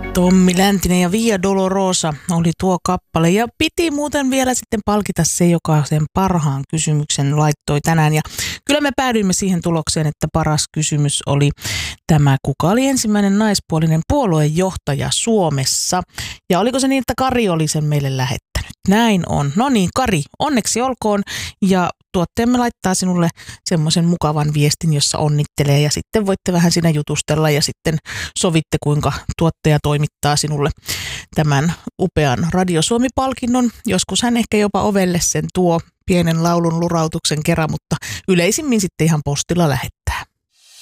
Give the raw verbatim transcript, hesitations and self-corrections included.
Tommi Läntinen ja Via Dolorosa oli tuo kappale ja piti muuten vielä sitten palkita se, joka sen parhaan kysymyksen laittoi tänään. Ja kyllä me päädyimme siihen tulokseen, että paras kysymys oli tämä, kuka oli ensimmäinen naispuolinen puoluejohtaja Suomessa. Ja oliko se niin, että Kari oli sen meille lähettänyt? Näin on. No niin, Kari, onneksi olkoon ja tuotteemme laittaa sinulle semmoisen mukavan viestin, jossa onnittelee ja sitten voitte vähän siinä jutustella ja sitten sovitte, kuinka tuottaja toimittaa sinulle tämän upean Radio Suomi-palkinnon. Joskus hän ehkä jopa ovelle sen tuo pienen laulun lurautuksen kerran, mutta yleisimmin sitten ihan postilla lähettää.